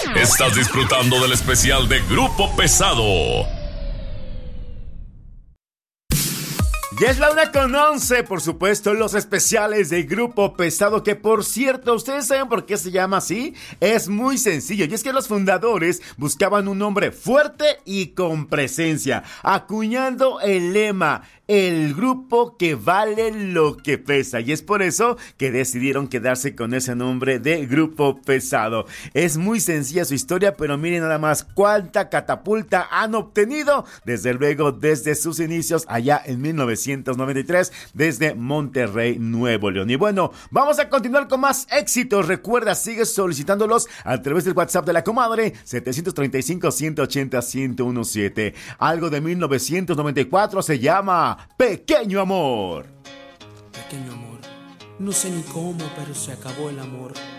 Estás disfrutando del especial de Grupo Pesado. Ya es la 1:11, por supuesto, los especiales de Grupo Pesado, que por cierto, ¿ustedes saben por qué se llama así? Es muy sencillo, y es que los fundadores buscaban un hombre fuerte y con presencia, acuñando el lema: el grupo que vale lo que pesa, y es por eso que decidieron quedarse con ese nombre de Grupo Pesado. Es muy sencilla su historia, pero miren nada más cuánta catapulta han obtenido, desde luego desde sus inicios allá en 1993, desde Monterrey, Nuevo León. Y bueno, vamos a continuar con más éxitos. Recuerda, sigue solicitándolos a través del WhatsApp de la comadre 735-180-1017. Algo de 1994 se llama Pequeño Amor. Pequeño amor, no sé ni cómo, pero se acabó el amor.